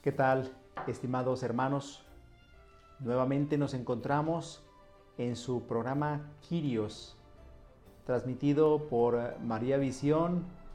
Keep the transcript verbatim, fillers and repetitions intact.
¿Qué tal, estimados hermanos? Nuevamente nos encontramos en su programa Kyrios, transmitido por María Visión